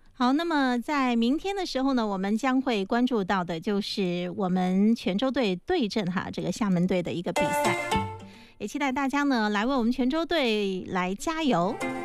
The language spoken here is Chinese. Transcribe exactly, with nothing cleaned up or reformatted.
好，那么在明天的时候呢，我们将会关注到的就是我们泉州队对阵哈这个厦门队的一个比赛，也期待大家呢来为我们泉州队来加油。